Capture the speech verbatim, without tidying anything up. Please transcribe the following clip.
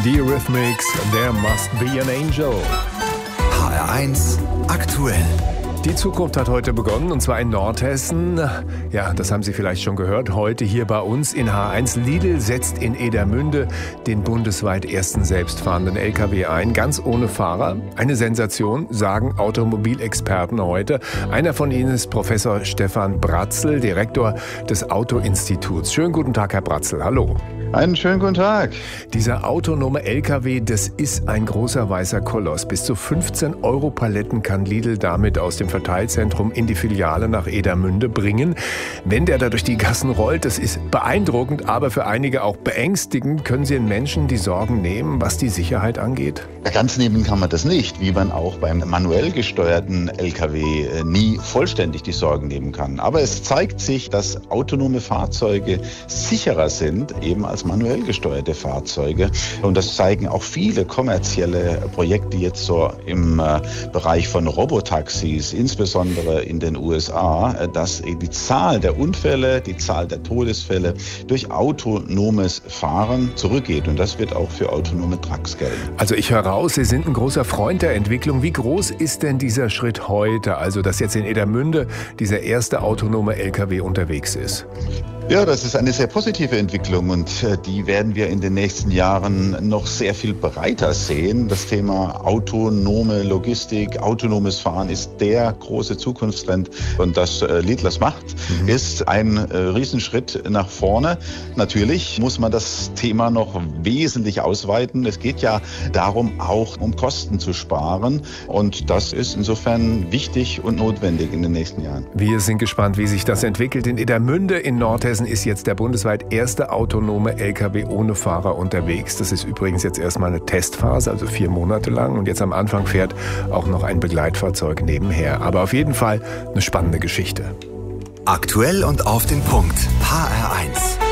Die Eurythmics, There Must Be an Angel. H R eins aktuell. Die Zukunft hat heute begonnen, und zwar in Nordhessen. Ja, das haben Sie vielleicht schon gehört. Heute hier bei uns in H eins. Lidl setzt in Edermünde den bundesweit ersten selbstfahrenden L K W ein, ganz ohne Fahrer. Eine Sensation, sagen Automobilexperten heute. Einer von ihnen ist Professor Stefan Bratzel, Direktor des Auto-Instituts. Schönen guten Tag, Herr Bratzel. Hallo. Einen schönen guten Tag. Dieser autonome L K W, das ist ein großer weißer Koloss. Bis zu fünfzehn Euro Paletten kann Lidl damit aus dem Verteilzentrum in die Filiale nach Edermünde bringen. Wenn der da durch die Gassen rollt, das ist beeindruckend, aber für einige auch beängstigend. Können Sie den Menschen die Sorgen nehmen, was die Sicherheit angeht? Ganz nehmen kann man das nicht, wie man auch beim manuell gesteuerten L K W nie vollständig die Sorgen nehmen kann. Aber es zeigt sich, dass autonome Fahrzeuge sicherer sind, eben als manuell gesteuerte Fahrzeuge. Und das zeigen auch viele kommerzielle Projekte jetzt so im äh, Bereich von Robotaxis, insbesondere in den U S A, äh, dass die Zahl der Unfälle, die Zahl der Todesfälle durch autonomes Fahren zurückgeht. Und das wird auch für autonome Trucks gelten. Also ich höre raus, Sie sind ein großer Freund der Entwicklung. Wie groß ist denn dieser Schritt heute? Also, dass jetzt in Edermünde dieser erste autonome L K W unterwegs ist. Ja, das ist eine sehr positive Entwicklung, und äh, die werden wir in den nächsten Jahren noch sehr viel breiter sehen. Das Thema autonome Logistik, autonomes Fahren ist der große Zukunftstrend, und das äh, Lidl macht, mhm. ist ein äh, Riesenschritt nach vorne. Natürlich muss man das Thema noch wesentlich ausweiten. Es geht ja darum, auch um Kosten zu sparen, und das ist insofern wichtig und notwendig in den nächsten Jahren. Wir sind gespannt, wie sich das entwickelt. In Edermünde in Nordhessen ist jetzt der bundesweit erste autonome L K W ohne Fahrer unterwegs. Das ist übrigens jetzt erstmal eine Testphase, also vier Monate lang. Und jetzt am Anfang fährt auch noch ein Begleitfahrzeug nebenher. Aber auf jeden Fall eine spannende Geschichte. Aktuell und auf den Punkt. H R eins.